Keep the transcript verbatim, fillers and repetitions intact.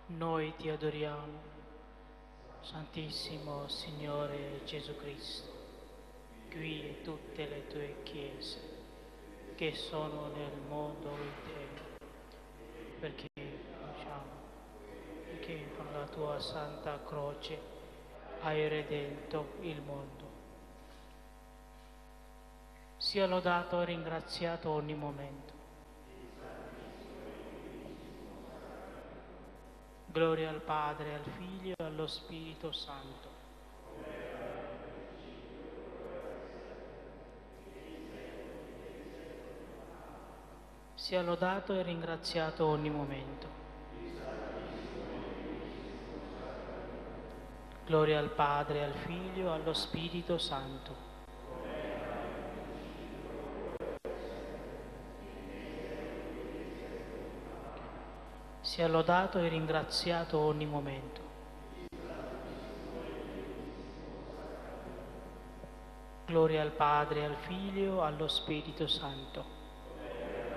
Noi ti adoriamo, Santissimo Signore Gesù Cristo, qui e tutte le tue chiese che sono nel mondo intero, perché diciamo che con la tua santa croce hai redento il mondo. Sia lodato e ringraziato ogni momento. Gloria al Padre, al Figlio e allo Spirito Santo. Sia lodato e ringraziato ogni momento. Gloria al Padre, al Figlio e allo Spirito Santo. Sia lodato e ringraziato ogni momento. Gloria al Padre, al Figlio e allo Spirito Santo.